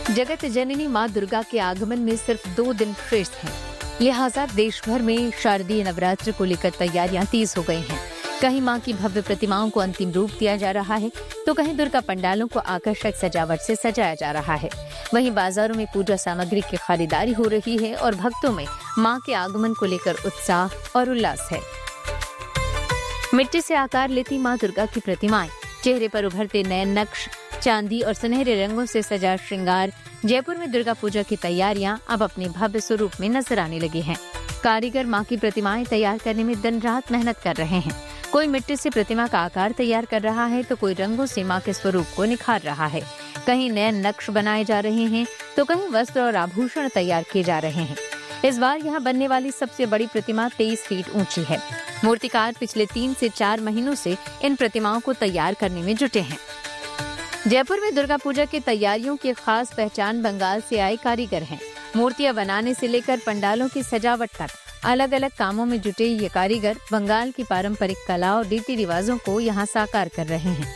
जगत जननी माँ दुर्गा के आगमन में सिर्फ 2 दिन शेष हैं। लिहाजा देश भर में शारदीय नवरात्र को लेकर तैयारियां तेज हो गई हैं। कहीं माँ की भव्य प्रतिमाओं को अंतिम रूप दिया जा रहा है, तो कहीं दुर्गा पंडालों को आकर्षक सजावट से सजाया जा रहा है। वहीं बाजारों में पूजा सामग्री की खरीदारी हो रही है और भक्तों में माँ के आगमन को लेकर उत्साह और उल्लास है। मिट्टी से आकार लेती माँ दुर्गा की प्रतिमाएं, चेहरे पर उभरते नए नक्श, चांदी और सुनहरे रंगों से सजा श्रृंगार। जयपुर में दुर्गा पूजा की तैयारियां अब अपने भव्य स्वरूप में नजर आने लगी हैं। कारीगर मां की प्रतिमाएं तैयार करने में दिन रात मेहनत कर रहे हैं। कोई मिट्टी से प्रतिमा का आकार तैयार कर रहा है, तो कोई रंगों से मां के स्वरूप को निखार रहा है। कहीं नए नक्श बनाए जा रहे हैं, तो कहीं वस्त्र और आभूषण तैयार किए जा रहे हैं। इस बार यहाँ बनने वाली सबसे बड़ी प्रतिमा 23 फीट ऊंची है। मूर्तिकार पिछले 3 से 4 महीनों से इन प्रतिमाओं को तैयार करने में जुटे हैं। जयपुर में दुर्गा पूजा की तैयारियों की खास पहचान बंगाल से आए कारीगर हैं। मूर्तियां बनाने से लेकर पंडालों की सजावट तक अलग अलग कामों में जुटे ये कारीगर बंगाल की पारंपरिक कला और रीति रिवाजों को यहाँ साकार कर रहे हैं।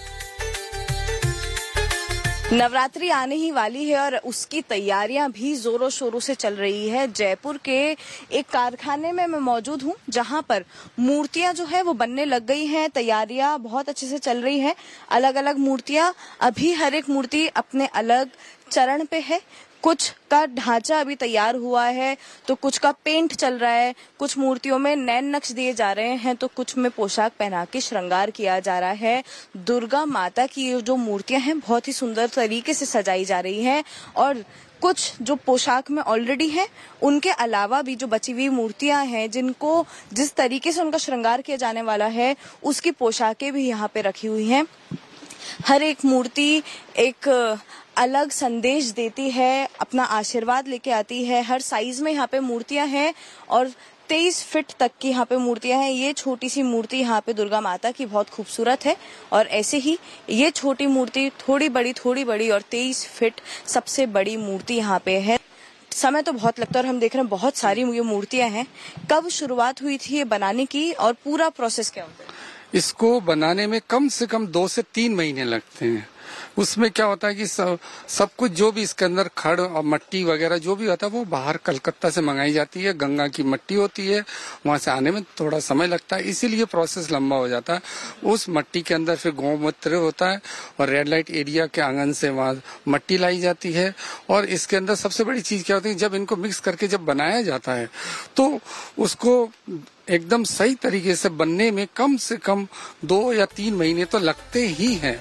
नवरात्रि आने ही वाली है और उसकी तैयारियां भी जोरों शोरों से चल रही है। जयपुर के एक कारखाने में मैं मौजूद हूं, जहां पर मूर्तियां जो है वो बनने लग गई हैं। तैयारियां बहुत अच्छे से चल रही हैं। अलग अलग मूर्तियां, अभी हर एक मूर्ति अपने अलग चरण पे है। कुछ का ढांचा अभी तैयार हुआ है, तो कुछ का पेंट चल रहा है। कुछ मूर्तियों में नैन नक्श दिए जा रहे हैं, तो कुछ में पोशाक पहना के श्रृंगार किया जा रहा है। दुर्गा माता की जो मूर्तियां हैं बहुत ही सुंदर तरीके से सजाई जा रही हैं और कुछ जो पोशाक में ऑलरेडी है, उनके अलावा भी जो बची हुई मूर्तियां हैं, जिनको जिस तरीके से उनका श्रृंगार किया जाने वाला है, उसकी पोशाकें भी यहाँ पे रखी हुई हैं। हर एक मूर्ति एक अलग संदेश देती है, अपना आशीर्वाद लेके आती है। हर साइज में यहाँ पे मूर्तियां हैं और 23 फीट तक की यहाँ पे मूर्तियां हैं। ये छोटी सी मूर्ति यहाँ पे दुर्गा माता की बहुत खूबसूरत है और ऐसे ही ये छोटी मूर्ति थोड़ी बड़ी और 23 फीट सबसे बड़ी मूर्ति यहाँ पे है। समय तो बहुत लगता है और हम देख रहे हैं बहुत सारी ये मूर्तियां हैं। कब शुरुआत हुई थी ये बनाने की और पूरा प्रोसेस क्या होता है? इसको बनाने में कम से कम 2 से 3 महीने लगते हैं। उसमें क्या होता है कि सब कुछ जो भी इसके अंदर खड़ और मट्टी वगैरह जो भी होता है वो बाहर कलकत्ता से मंगाई जाती है। गंगा की मट्टी होती है, वहां से आने में थोड़ा समय लगता है, इसीलिए प्रोसेस लंबा हो जाता है। उस मट्टी के अंदर फिर गौमूत्र होता है और रेड लाइट एरिया के आंगन से वहां मट्टी लाई जाती है। और इसके अंदर सबसे बड़ी चीज क्या होती है, जब इनको मिक्स करके जब बनाया जाता है तो उसको एकदम सही तरीके से बनने में कम से कम 2 या 3 महीने तो लगते ही हैं।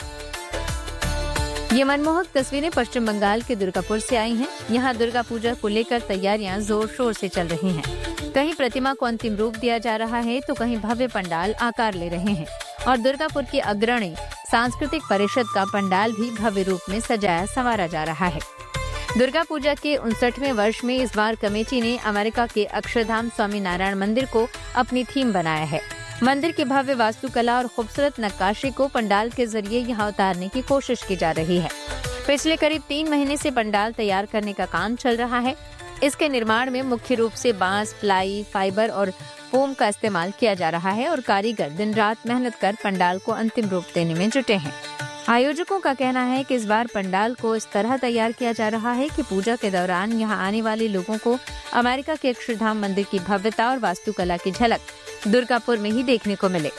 ये मनमोहक तस्वीरें पश्चिम बंगाल के दुर्गापुर से आई हैं। यहाँ दुर्गा पूजा को लेकर तैयारियां जोर शोर से चल रही हैं। कहीं प्रतिमा को अंतिम रूप दिया जा रहा है, तो कहीं भव्य पंडाल आकार ले रहे हैं और दुर्गापुर की अग्रणी सांस्कृतिक परिषद का पंडाल भी भव्य रूप में सजाया संवारा जा रहा है। दुर्गा पूजा के 59वें वर्ष में इस बार कमेटी ने अमेरिका के अक्षरधाम स्वामी नारायण मंदिर को अपनी थीम बनाया है। मंदिर की भव्य वास्तुकला और खूबसूरत नक्काशी को पंडाल के जरिए यहाँ उतारने की कोशिश की जा रही है। पिछले करीब 3 महीने से पंडाल तैयार करने का काम चल रहा है। इसके निर्माण में मुख्य रूप से बांस, प्लाई, फाइबर और फोम का इस्तेमाल किया जा रहा है और कारीगर दिन रात मेहनत कर पंडाल को अंतिम रूप देने में जुटे हैं। आयोजकों का कहना है कि इस बार पंडाल को इस तरह तैयार किया जा रहा है कि पूजा के दौरान यहाँ आने वाले लोगों को अमेरिका के अक्षरधाम मंदिर की भव्यता और वास्तुकला की झलक दुर्गापुर में ही देखने को मिले।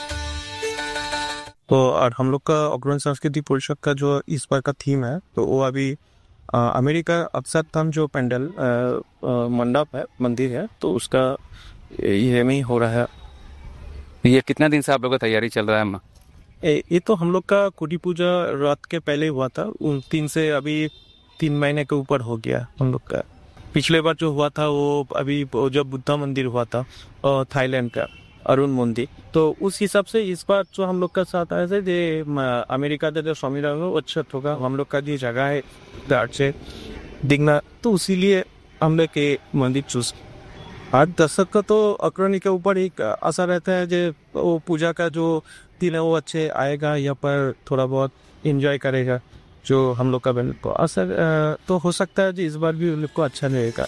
तो और हम लोग का अग्रणी संस्कृति परिषद का जो इस बार का थीम है, तो वो अभी अमेरिका अक्षरधाम जो पंडाल मंडप है, मंदिर है, तो उसका ये में ही हो रहा है। ये कितना दिन से आप लोग का तैयारी चल रहा है? ये तो हम लोग का कुटी पूजा रात के पहले हुआ था। 3 से अभी 3 महीने के ऊपर हो गया हम लोग का। पिछले बार जो हुआ था वो अभी जब बुद्धा मंदिर हुआ था थाईलैंड का अरुण मंदिर, तो उस हिसाब से इस बार जो हम लोग का साथ आया था अमेरिका का जो स्वामी अच्छा होगा, हम लोग का जो जगह है दार्ट से दिखना, तो इसीलिए हम लोग के मंदिर चूज। 8 दशक का तो अग्रणी के ऊपर एक आशा रहता है जो वो पूजा का जो दिन है वो अच्छे आएगा, यहाँ पर थोड़ा बहुत एंजॉय करेगा। जो हम लोग का को असर तो हो सकता है जी इस बार भी उन लोग को अच्छा रहेगा।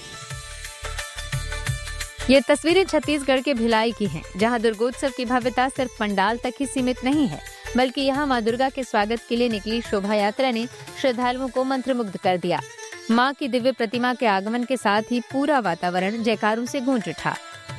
ये तस्वीरें छत्तीसगढ़ के भिलाई की हैं, जहां दुर्गोत्सव की भव्यता सिर्फ पंडाल तक ही सीमित नहीं है, बल्कि यहां मां दुर्गा के स्वागत के लिए निकली शोभा यात्रा ने श्रद्धालुओं को मंत्रमुग्ध कर दिया। मां की दिव्य प्रतिमा के आगमन के साथ ही पूरा वातावरण जयकारों से गूंज उठा।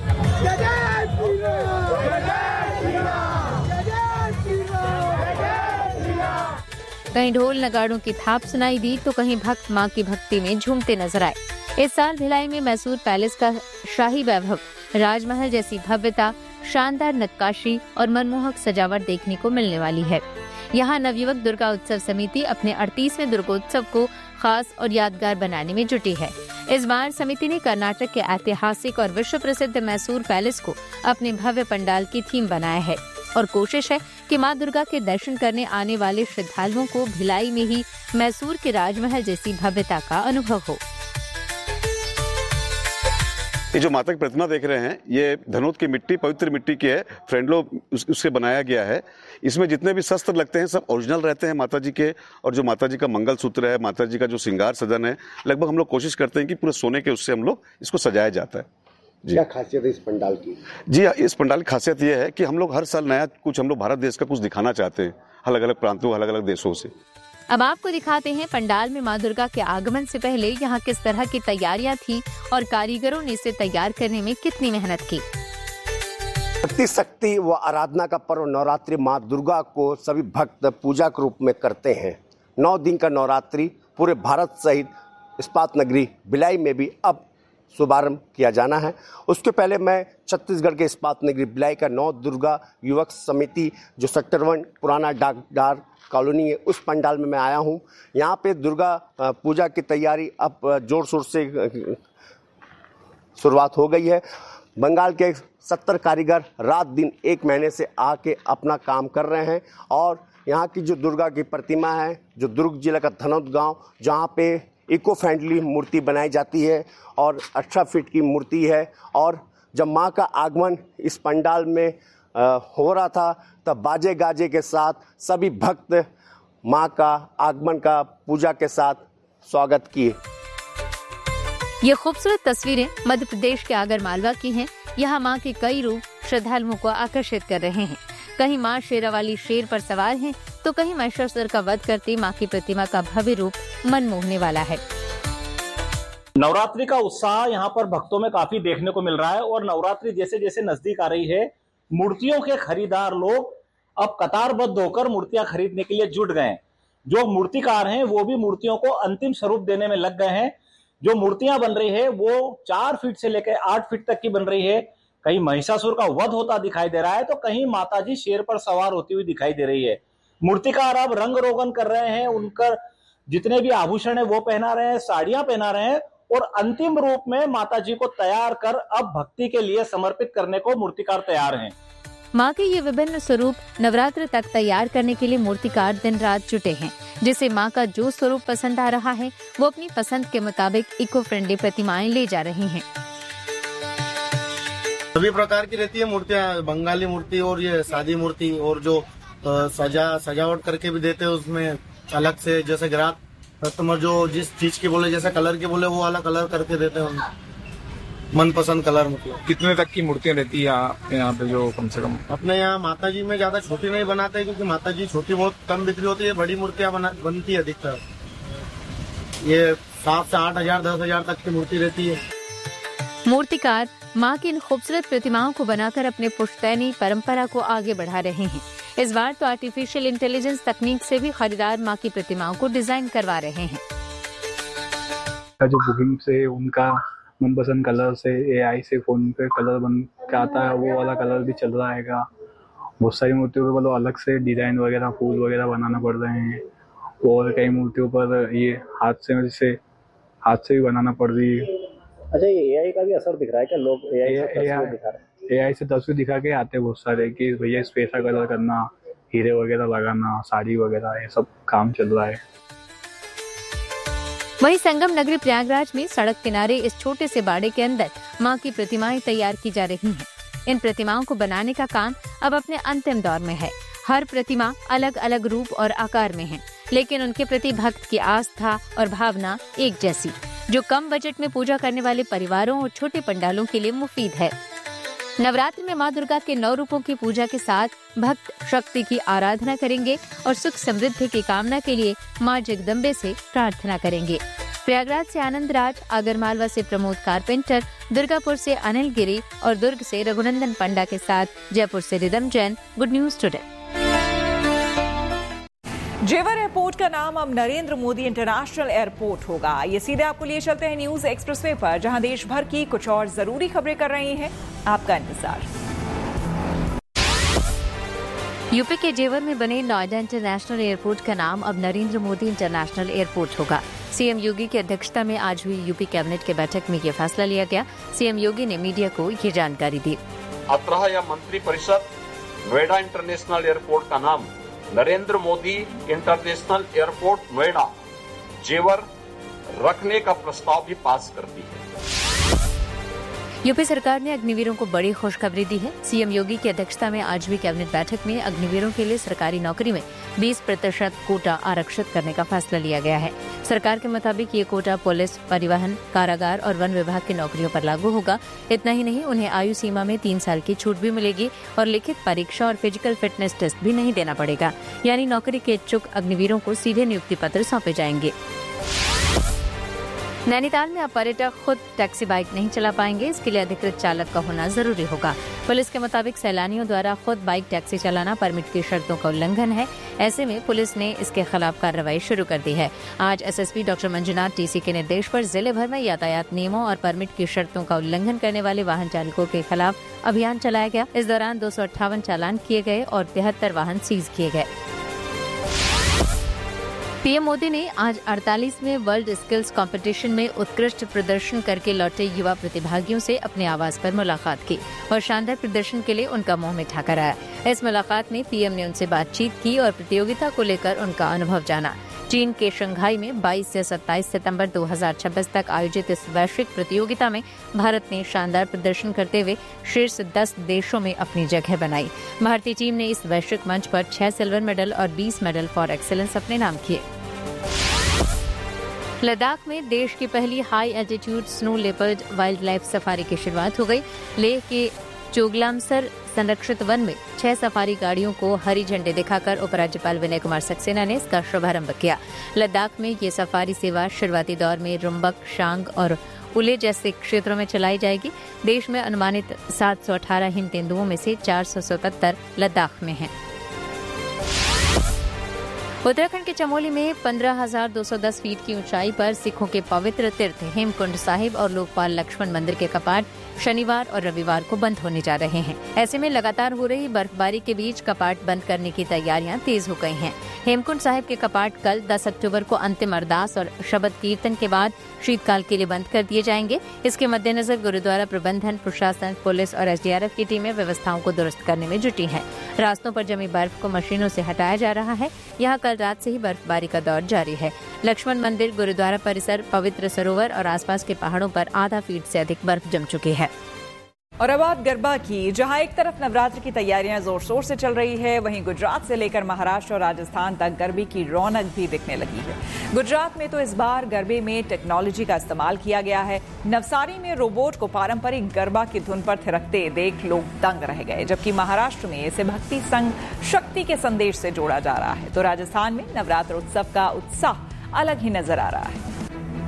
कहीं ढोल नगाड़ों की थाप सुनाई दी तो कहीं भक्त मां की भक्ति में झूमते नजर आए। इस साल भिलाई में मैसूर पैलेस का शाही वैभव, राजमहल जैसी भव्यता, शानदार नक्काशी और मनमोहक सजावट देखने को मिलने वाली है। यहाँ नवयुवक दुर्गा उत्सव समिति अपने 38वें दुर्गोत्सव को खास और यादगार बनाने में जुटी है। इस बार समिति ने कर्नाटक के ऐतिहासिक और विश्व प्रसिद्ध मैसूर पैलेस को अपने भव्य पंडाल की थीम बनाया है और कोशिश है कि मां दुर्गा के दर्शन करने आने वाले श्रद्धालुओं को भिलाई में ही मैसूर के राजमहल जैसी भव्यता का अनुभव हो। ये जो माता की प्रतिमा देख रहे हैं, ये धनोत की मिट्टी, पवित्र मिट्टी की है, फ्रेंडलो उससे बनाया गया है। इसमें जितने भी शस्त्र लगते हैं सब ओरिजिनल रहते हैं माता जी के, और जो माता जी का मंगल सूत्र है, माता जी का जो श्रृंगार सदन है, लगभग हम लोग कोशिश करते हैं कि पूरे सोने के उससे हम लोग इसको सजाया जाता है। जी, क्या खासियत है इस पंडाल की? जी, इस पंडाल की खासियत ये है कि हम लोग हर साल नया कुछ हम लोग भारत देश का कुछ दिखाना चाहते हैं, अलग अलग प्रांतों, अलग अलग देशों से। अब आपको दिखाते हैं पंडाल में मां दुर्गा के आगमन से पहले यहाँ किस तरह की तैयारियां थी और कारीगरों ने इसे तैयार करने में कितनी मेहनत की। शक्ति शक्ति व आराधना का पर्व नवरात्रि मां दुर्गा को सभी भक्त पूजा के रूप में करते हैं। 9 दिन का नवरात्रि पूरे भारत सहित इस्पात नगरी भिलाई में भी अब शुभारंभ किया जाना है। उसके पहले मैं छत्तीसगढ़ के इस्पात नगरी भिलाई का 9 दुर्गा युवक समिति जो सेक्टर 1 पुराना डाकदार कॉलोनी है, उस पंडाल में मैं आया हूँ। यहाँ पे दुर्गा पूजा की तैयारी अब जोर शोर से शुरुआत हो गई है। बंगाल के 70 कारीगर रात दिन 1 महीने से आके अपना काम कर रहे हैं और यहाँ की जो दुर्गा की प्रतिमा है, जो दुर्ग जिला का धनौत गांव, जहाँ पे इको फ्रेंडली मूर्ति बनाई जाती है और 18 फीट की मूर्ति है। और जब माँ का आगमन इस पंडाल में हो रहा था तब बाजे गाजे के साथ सभी भक्त माँ का आगमन का पूजा के साथ स्वागत किए। ये खूबसूरत तस्वीरें मध्य प्रदेश के आगरमालवा की हैं। यहाँ माँ के कई रूप श्रद्धालुओं को आकर्षित कर रहे हैं। कहीं माँ शेरावाली शेर पर सवार हैं, तो कहीं महिषासुर का वध करती माँ की प्रतिमा का भव्य रूप मन मोहने वाला है। नवरात्रि का उत्साह यहाँ पर भक्तों में काफी देखने को मिल रहा है और नवरात्रि जैसे जैसे नजदीक आ रही है, मूर्तियों के खरीदार लोग अब कतारबद्ध होकर मूर्तियां खरीदने के लिए जुट गए हैं। जो मूर्तिकार हैं वो भी मूर्तियों को अंतिम स्वरूप देने में लग गए हैं। जो मूर्तियां बन रही है वो 4 फीट से लेकर 8 फीट तक की बन रही है। कहीं महिषासुर का वध होता दिखाई दे रहा है तो कहीं माताजी शेर पर सवार होती हुई दिखाई दे रही है। मूर्तिकार अब रंग रोगन कर रहे हैं, उनका जितने भी आभूषण है वो पहना रहे हैं, साड़ियां पहना रहे हैं और अंतिम रूप में माताजी को तैयार कर अब भक्ति के लिए समर्पित करने को मूर्तिकार तैयार हैं। माँ के ये विभिन्न स्वरूप नवरात्र तक तैयार करने के लिए मूर्तिकार दिन रात जुटे हैं। जिसे माँ का जो स्वरूप पसंद आ रहा है वो अपनी पसंद के मुताबिक इको फ्रेंडली प्रतिमाएं ले जा रहे हैं। सभी प्रकार की रहती है मूर्तियाँ, बंगाली मूर्ति और ये सादी मूर्ति, और जो सजावट करके भी देते हैं उसमें अलग से, जैसे ग्राहक कस्टमर जो जिस चीज की बोले, जैसे कलर की बोले वो वाला कलर करके देते हैं, मनपसंद कलर। मतलब कितने तक की मूर्तियाँ रहती है यहाँ पे? जो कम से कम अपने यहाँ माता जी में ज्यादा छोटी नहीं बनाते क्योंकि माता जी छोटी बहुत कम बिक्री होती है, बड़ी मूर्तियाँ बनती है अधिकतर। ये 7 से 8 हजार 10 हजार तक की मूर्ति रहती है। मूर्तिकार माँ की इन खूबसूरत प्रतिमाओं को बनाकर अपने पुश्तैनी परंपरा को आगे बढ़ा रहे हैं। इस बार तो आर्टिफिशियल इंटेलिजेंस तकनीक से भी खरीदार माँ की प्रतिमाओं को डिजाइन करवा रहे हैं। जो बुकिंग से उनका मनपसंद कलर से AI से फोन पे कलर बन के आता है, वो वाला कलर भी चल रहा है। बहुत सारी मूर्तियों पर मतलब अलग से डिजाइन वगैरह, फूल वगैरह बनाना पड़ रहे हैं और कई मूर्तियों पर ये हाथ से भी बनाना पड़ रही है। अच्छा, ये AI का भी असर दिख रहा है क्या? लोग AI से तस्वीर दिखा के आते हैं बहुत सारे कि भैया इस पे ऐसा कलर करना, हीरे वगैरह लगाना, साड़ी वगैरह, ये सब काम चल रहा है। वहीं संगम नगरी प्रयागराज में सड़क किनारे इस छोटे से बाड़े के अंदर माँ की प्रतिमाएं तैयार की जा रही हैं। इन प्रतिमाओं को बनाने का काम अब अपने अंतिम दौर में है। हर प्रतिमा अलग अलग रूप और आकार में है, लेकिन उनके प्रति भक्त की आस्था और भावना एक जैसी, जो कम बजट में पूजा करने वाले परिवारों और छोटे पंडालों के लिए मुफीद है। नवरात्र में माँ दुर्गा के 9 रूपों की पूजा के साथ भक्त शक्ति की आराधना करेंगे और सुख समृद्धि की कामना के लिए माँ जगदम्बे से प्रार्थना करेंगे। प्रयागराज से आनंद राज, आगरमालवा से प्रमोद कारपेंटर, दुर्गापुर से अनिल गिरी और दुर्ग से रघुनंदन पंडा के साथ जयपुर से rhythm Jain. Good news today. जेवर एयरपोर्ट का नाम अब नरेंद्र मोदी इंटरनेशनल एयरपोर्ट होगा। ये सीधे आपको लिए चलते हैं न्यूज एक्सप्रेसवे पर, जहां देश भर की कुछ और जरूरी खबरें कर रही हैं आपका इंतजार। यूपी के जेवर में बने नोएडा इंटरनेशनल एयरपोर्ट का नाम अब नरेंद्र मोदी इंटरनेशनल एयरपोर्ट होगा। सीएम योगी की अध्यक्षता में आज हुई यूपी कैबिनेट की बैठक में ये फैसला लिया गया। सीएम योगी ने मीडिया को ये जानकारी दी। अतः यह मंत्री परिषद नोएडा इंटरनेशनल एयरपोर्ट का नाम नरेंद्र मोदी इंटरनेशनल एयरपोर्ट नोएडा जेवर रखने का प्रस्ताव भी पास करती है। यूपी सरकार ने अग्निवीरों को बड़ी खुशखबरी दी है। सीएम योगी की अध्यक्षता में आज हुई कैबिनेट बैठक में अग्निवीरों के लिए सरकारी नौकरी में 20% कोटा आरक्षित करने का फैसला लिया गया है। सरकार के मुताबिक ये कोटा पुलिस, परिवहन, कारागार और वन विभाग की नौकरियों पर लागू होगा। इतना ही नहीं, उन्हें आयु सीमा में 3 साल की छूट भी मिलेगी और लिखित परीक्षा और फिजिकल फिटनेस टेस्ट भी नहीं देना पड़ेगा। यानी नौकरी के इच्छुक अग्निवीरों को सीधे नियुक्ति पत्र सौंपे जाएंगे। नैनीताल में अब पर्यटक खुद टैक्सी बाइक नहीं चला पाएंगे। इसके लिए अधिकृत चालक का होना जरूरी होगा। पुलिस के मुताबिक सैलानियों द्वारा खुद बाइक टैक्सी चलाना परमिट की शर्तों का उल्लंघन है। ऐसे में पुलिस ने इसके खिलाफ कार्रवाई शुरू कर दी है। आज एसएसपी डॉक्टर मंजुनाथ टीसी के निर्देश पर जिले भर में यातायात नियमों और परमिट की शर्तों का उल्लंघन करने वाले वाहन चालकों के खिलाफ अभियान चलाया गया। इस दौरान 258 चालान किए गए और 73 वाहन सीज किए गए। पीएम मोदी ने आज 48वें वर्ल्ड स्किल्स कंपटीशन में उत्कृष्ट प्रदर्शन करके लौटे युवा प्रतिभागियों से अपने आवास पर मुलाकात की और शानदार प्रदर्शन के लिए उनका मुंह मीठा कराया। इस मुलाकात में पीएम ने उनसे बातचीत की और प्रतियोगिता को लेकर उनका अनुभव जाना। चीन के शंघाई में 22 से 27 सितंबर 2026 तक आयोजित इस वैश्विक प्रतियोगिता में भारत ने शानदार प्रदर्शन करते हुए शीर्ष 10 देशों में अपनी जगह बनाई। भारतीय टीम ने इस वैश्विक मंच पर 6 सिल्वर मेडल और 20 मेडल फॉर एक्सीलेंस अपने नाम किए। लद्दाख में देश की पहली high altitude snow leopard wild life safari की शुरुआत हो गई। लेह के चोगलामसर संरक्षित वन में 6 सफारी गाड़ियों को हरी झंडे दिखाकर उपराज्यपाल विनय कुमार सक्सेना ने इसका शुभारंभ किया। लद्दाख में ये सफारी सेवा शुरुआती दौर में रुम्बक, शांग और उले जैसे क्षेत्रों में चलाई जाएगी। देश में अनुमानित 718 हिम तेंदुओं में से 477 लद्दाख में हैं। उत्तराखंड के चमोली में 15,210 फीट की ऊंचाई पर सिखों के पवित्र तीर्थ हेमकुंड साहिब और लोकपाल लक्ष्मण मंदिर के कपाट शनिवार और रविवार को बंद होने जा रहे हैं। ऐसे में लगातार हो रही बर्फबारी के बीच कपाट बंद करने की तैयारियां तेज हो गई हैं। हेमकुंड साहिब के कपाट कल 10 अक्टूबर को अंतिम अरदास और शबद कीर्तन के बाद शीतकाल के लिए बंद कर दिए जाएंगे। इसके मद्देनजर गुरुद्वारा प्रबंधन, प्रशासन, पुलिस और एसडीआरएफ की टीमें व्यवस्थाओं को दुरुस्त करने में जुटी हैं। रास्तों पर जमी बर्फ को मशीनों से हटाया जा रहा है। यहाँ कल रात से ही बर्फबारी का दौर जारी है। लक्ष्मण मंदिर, गुरुद्वारा परिसर, पवित्र सरोवर और आसपास के पहाड़ों पर आधा फीट से अधिक बर्फ जम चुकी है। और अब बात गरबा की, जहां एक तरफ नवरात्र की तैयारियां जोर शोर से चल रही है, वहीं गुजरात से लेकर महाराष्ट्र और राजस्थान तक गरबे की रौनक भी दिखने लगी है। गुजरात में तो इस बार गरबे में टेक्नोलॉजी का इस्तेमाल किया गया है। नवसारी में रोबोट को पारंपरिक गरबा की धुन पर थिरकते देख लोग दंग रह गए, जबकि महाराष्ट्र में इसे भक्ति संग शक्ति के संदेश से जोड़ा जा रहा है। तो राजस्थान में नवरात्र उत्सव का उत्साह अलग ही नजर आ रहा है।